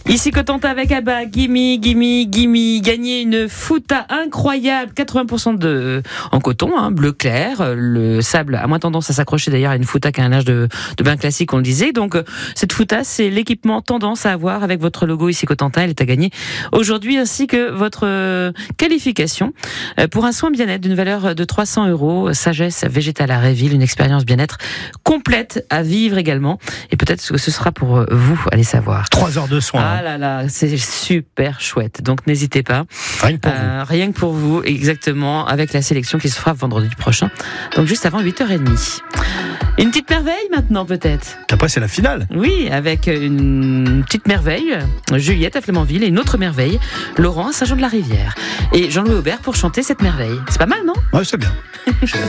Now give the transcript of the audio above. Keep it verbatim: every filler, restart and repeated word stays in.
Ici Cotentin avec Abba, gimme, gimme, gimme, gagner une fouta incroyable, quatre-vingts pour cent de, en coton, hein, bleu clair, le sable a moins tendance à s'accrocher d'ailleurs à une fouta qu'à un linge de, de bain classique, on le disait. Donc cette fouta, c'est l'équipement tendance à avoir avec votre logo ici Cotentin, elle est à gagner aujourd'hui, ainsi que votre qualification pour un soin bien-être d'une valeur de trois cents euros, sagesse végétale à Réville, une expérience bien-être complète à vivre également, et peut-être que ce sera pour vous, allez savoir. Trois heures de soins. Ah là là, c'est super chouette. Donc n'hésitez pas. Rien que pour euh, vous. Rien que pour vous, exactement, avec la sélection qui se fera vendredi prochain. Donc juste avant huit heures trente. Une petite merveille maintenant peut-être. Après c'est la finale. Oui, avec une petite merveille, Juliette à Flamanville, et une autre merveille, Laurent à Saint-Jean-de-la-Rivière. Et Jean-Louis Aubert pour chanter cette merveille. C'est pas mal, non ? Ouais, c'est bien.